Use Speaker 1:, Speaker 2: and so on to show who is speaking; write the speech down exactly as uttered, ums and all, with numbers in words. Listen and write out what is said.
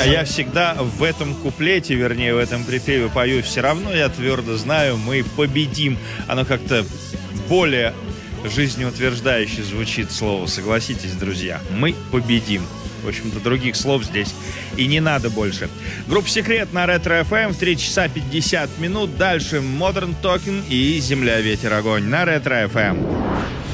Speaker 1: А я всегда в этом куплете, вернее, в этом припеве пою «Все равно я твердо знаю, мы победим». Оно как-то более жизнеутверждающе звучит слово, согласитесь, друзья. Мы победим. В общем-то, других слов здесь и не надо больше. Группа «Секрет» на Ретро-эф эм в три часа пятьдесят минут. Дальше Modern Talking и «Земля, ветер, огонь» на Ретро-эф эм.